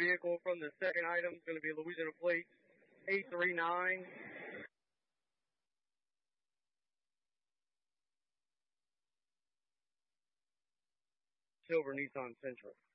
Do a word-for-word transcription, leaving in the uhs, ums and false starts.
vehicle from the second item is going to be Louisiana plate eight three nine. Silver Nissan Sentra.